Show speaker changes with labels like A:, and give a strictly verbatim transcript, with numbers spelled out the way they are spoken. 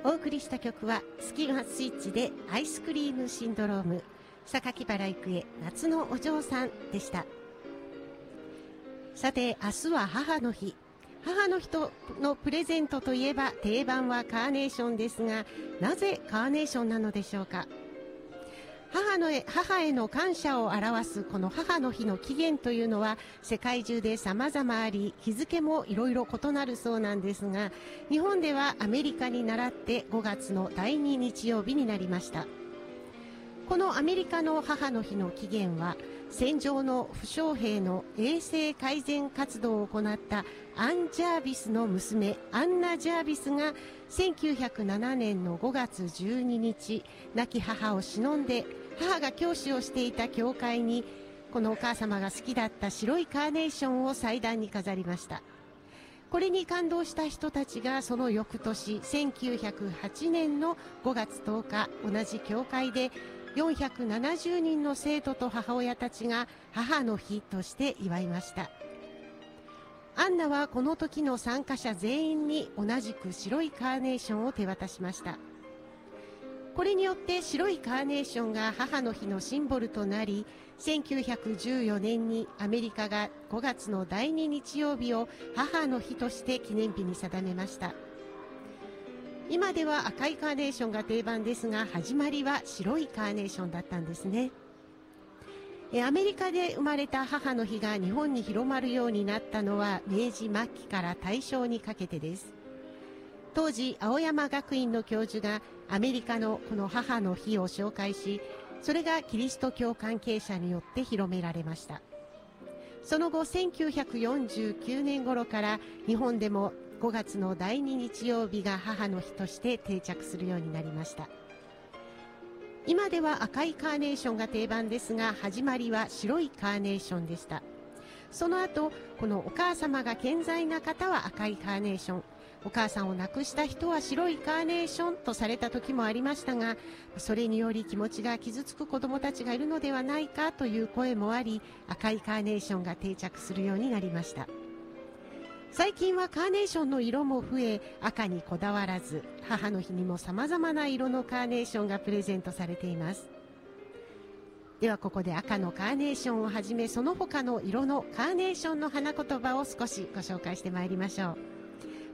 A: お送りした曲はスキマスイッチでアイスクリームシンドローム、榊原郁恵夏のお嬢さんでした。さて、明日は母の日。母の日のプレゼントといえば定番はカーネーションですが、なぜカーネーションなのでしょうか。母の母への感謝を表すこの母の日の起源というのは世界中で様々あり、日付もいろいろ異なるそうなんですが、日本ではアメリカに倣ってごがつのだいに日曜日になりました。このアメリカの母の日の起源は、戦場の負傷兵の衛生改善活動を行ったアン・ジャービスの娘アンナ・ジャービスがせんきゅうひゃくななねんのごがつじゅうににち、亡き母を偲んで母が教師をしていた教会にこのお母様が好きだった白いカーネーションを祭壇に飾りました。これに感動した人たちがその翌年せんきゅうひゃくはちねんのごがつとおか、同じ教会でよんひゃくななじゅうにんの生徒と母親たちが母の日として祝いました。アンナはこの時の参加者全員に同じく白いカーネーションを手渡しました。これによって白いカーネーションが母の日のシンボルとなり、せんきゅうひゃくじゅうよねんにアメリカがごがつのだいに日曜日を母の日として記念日に定めました。今では赤いカーネーションが定番ですが、始まりは白いカーネーションだったんですね。アメリカで生まれた母の日が日本に広まるようになったのは明治末期から大正にかけてです。当時、青山学院の教授がアメリカのこの母の日を紹介し、それがキリスト教関係者によって広められました。その後、せんきゅうひゃくよんじゅうきゅうねん頃から日本でもごがつのだいに日曜日が母の日として定着するようになりました。今では赤いカーネーションが定番ですが、始まりは白いカーネーションでした。その後、このお母様が健在な方は赤いカーネーション、お母さんを亡くした人は白いカーネーションとされた時もありましたが、それにより気持ちが傷つく子どもたちがいるのではないかという声もあり、赤いカーネーションが定着するようになりました。最近はカーネーションの色も増え、赤にこだわらず、母の日にも様々な色のカーネーションがプレゼントされています。ではここで赤のカーネーションをはじめ、その他の色のカーネーションの花言葉を少しご紹介してまいりましょう。